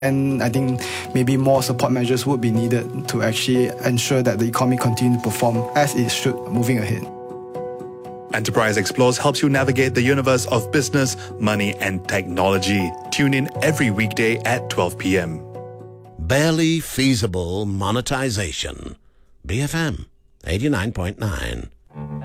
And I think maybe more support measures would be needed to actually ensure that the economy continues to perform as it should moving ahead. Enterprise Explores helps you navigate the universe of business, money, and technology. Tune in every weekday at 12 p.m. Barely feasible monetization. BFM 89.9.